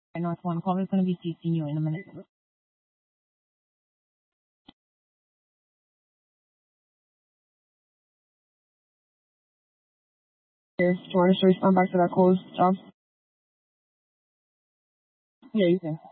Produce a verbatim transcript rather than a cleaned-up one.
I know it's one call is going to be CCing you in a minute. Here, do you want us to respond back to that closed job? Yeah, you can.